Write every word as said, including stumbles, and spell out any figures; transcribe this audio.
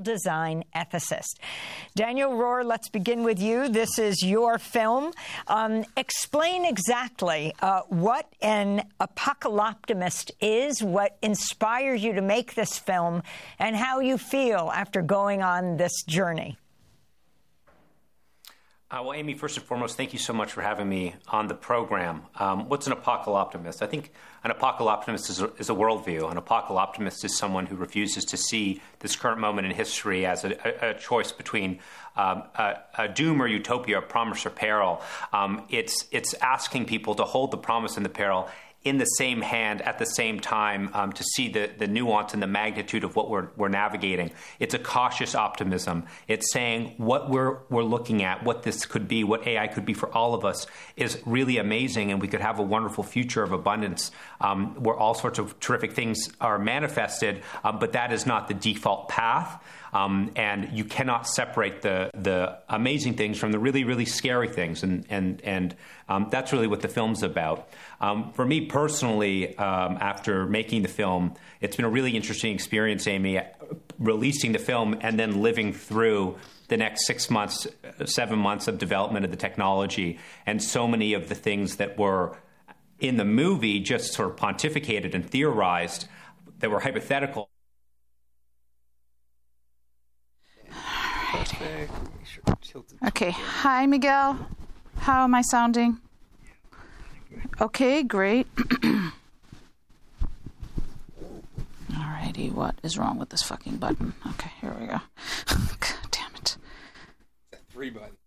design ethicist. Daniel Roher, let's begin with you. This is your film. Um, explain exactly uh, what an apocalyptimist is, what inspires you to make this film, and how you feel after going on this journey. Uh, well, Amy, first and foremost, thank you so much for having me on the program. Um, what's an apocalyptimist? I think an apocalyptimist is a, is a worldview. An apocalyptimist is someone who refuses to see this current moment in history as a, a, a choice between um, a, a doom or utopia, a promise or peril. Um, it's, it's asking people to hold the promise and the peril in the same hand at the same time, um, to see the, the nuance and the magnitude of what we're, we're navigating. It's a cautious optimism. It's saying what we're, we're looking at, what this could be, what A I could be for all of us is really amazing, and we could have a wonderful future of abundance um, where all sorts of terrific things are manifested, um, but that is not the default path. Um, and you cannot separate the the amazing things from the really, really scary things. And and and um, that's really what the film's about. Um, for me personally, um, after making the film, it's been a really interesting experience, Amy, releasing the film and then living through the next six months, seven months of development of the technology. And so many of the things that were in the movie just sort of pontificated and theorized that were hypothetical. Okay. Hi, Miguel. How am I sounding? Okay, great. Alrighty, what is wrong with this fucking button? Okay, here we go. God damn it. Three buttons.